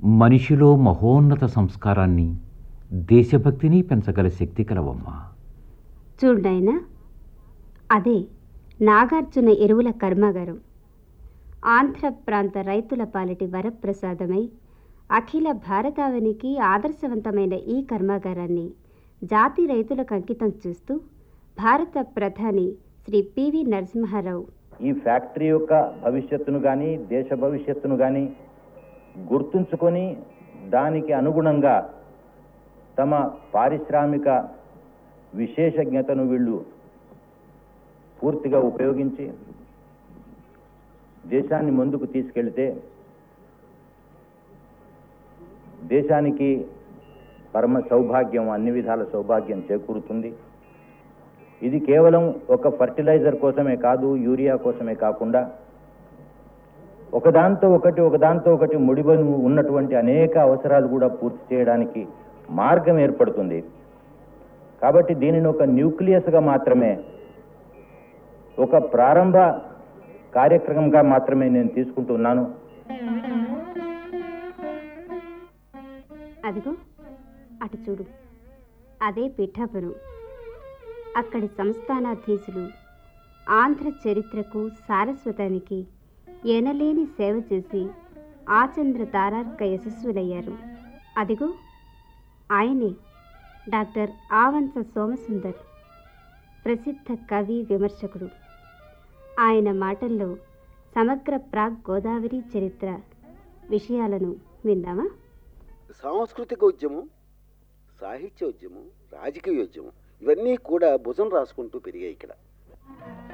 మనిషిలో మహోన్నత సంస్కారాన్ని, దేశభక్తిని పెంచగల శక్తి కలవమ్మా. చూడాయనా, అదే నాగార్జున ఎరువుల కర్మాగారం. ఆంధ్ర ప్రాంత రైతుల పాలిటి వరప్రసాదమై అఖిల భారతావనికి ఆదర్శవంతమైన ఈ కర్మాగారాన్ని జాతి రైతులకు అంకితం చేస్తూ భారత ప్రధాని శ్రీ పివి నరసింహారావు ఈ ఫ్యాక్టరీ యొక్క భవిష్యత్తును కానీ దేశ భవిష్యత్తును కానీ గుర్తుంచుకొని దానికి అనుగుణంగా తమ పారిశ్రామిక విశేషజ్ఞతను వీళ్ళు పూర్తిగా ఉపయోగించి దేశాన్ని ముందుకు తీసుకెళ్తే దేశానికి పరమ సౌభాగ్యం, అన్ని విధాల సౌభాగ్యం చేకూరుతుంది. ఇది కేవలం ఒక ఫర్టిలైజర్ కోసమే కాదు, యూరియా కోసమే కాకుండా ఒకదాంతో ఒకటి ముడిపడి ఉన్నటువంటి అనేక అవసరాలు కూడా పూర్తి చేయడానికి మార్గం ఏర్పడుతుంది. కాబట్టి దీనిని ఒక న్యూక్లియస్గా మాత్రమే, ఒక ప్రారంభ కార్యక్రమంగా మాత్రమే నేను తీసుకుంటున్నాను. అదిగో అటు చూడు, అదే పిఠాపురం. అక్కడి సంస్థానాధీశులు ఆంధ్ర చరిత్రకు సారస్వతానికి ఎనలేని సేవ చేసి ఆచంద్ర తారార్క యశస్సులయ్యారు. అదిగో ఆయనే డాక్టర్ ఆవంచ సోమసుందర్, ప్రసిద్ధ కవి, విమర్శకుడు. ఆయన మాటల్లో సమగ్ర ప్రాగ్ గోదావరి చరిత్ర విషయాలను విందామా? సాంస్కృతిక ఉద్యమం, సాహిత్య ఉద్యమం, రాజకీయ ఉద్యమం ఇవన్నీ కూడా భుజం రాసుకుంటూ పెరిగాయి ఇక్కడ.